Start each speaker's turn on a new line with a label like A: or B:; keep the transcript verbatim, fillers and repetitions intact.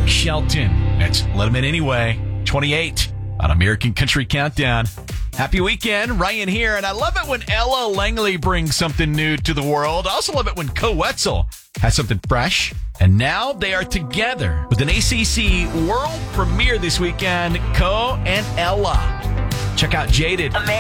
A: Blake Shelton. That's Let 'Em In Anyway, twenty-eight on American Country Countdown. Happy weekend, Ryan here, and I love it when Ella Langley brings something new to the world. I also love it when Co Wetzel has something fresh. And now they are together with an A C C world premiere this weekend, Co and Ella. Check out Jaded.